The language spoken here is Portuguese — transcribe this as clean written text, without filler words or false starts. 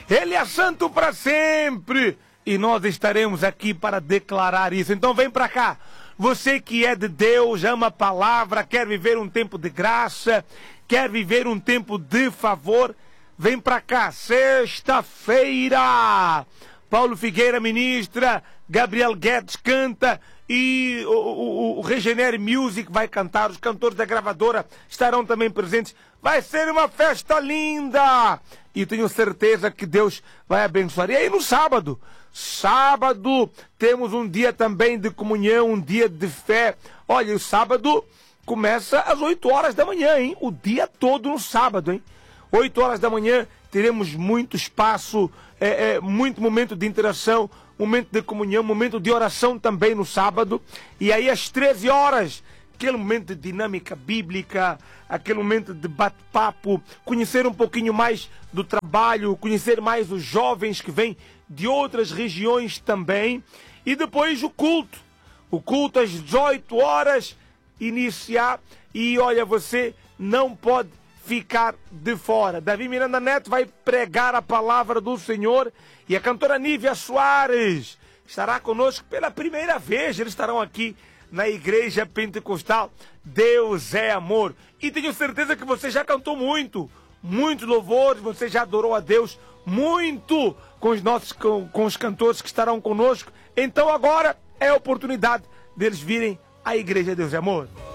Ele é santo para sempre. E nós estaremos aqui para declarar isso. Então vem para cá. Você que é de Deus, ama a palavra, quer viver um tempo de graça, quer viver um tempo de favor, vem para cá. Sexta-feira, Paulo Figueira ministra, Gabriel Guedes canta e o Regenere Music vai cantar. Os cantores da gravadora estarão também presentes. Vai ser uma festa linda e tenho certeza que Deus vai abençoar. E aí no sábado temos um dia também de comunhão, um dia de fé. Olha, o sábado começa às 8 horas da manhã, hein? O dia todo no sábado, hein? 8 horas da manhã teremos muito espaço, muito momento de interação, momento de comunhão, momento de oração também no sábado. E aí às 13 horas, aquele momento de dinâmica bíblica, aquele momento de bate-papo, conhecer um pouquinho mais do trabalho, conhecer mais os jovens que vêm de outras regiões também. E depois o culto às 18 horas iniciar. E olha, você não pode ficar de fora. Davi Miranda Neto vai pregar a palavra do Senhor e a cantora Nívia Soares estará conosco pela primeira vez. Eles estarão aqui na Igreja Pentecostal Deus é Amor. E tenho certeza que você já cantou muito louvores, você já adorou a Deus muito com os cantores que estarão conosco. Então agora é a oportunidade deles virem à Igreja Deus é Amor.